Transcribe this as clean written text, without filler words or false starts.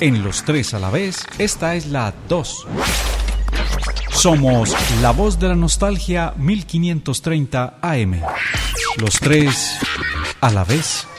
En Los Tres a la Vez, esta es la 2. Somos la voz de la nostalgia 1530 AM. Los tres a la vez.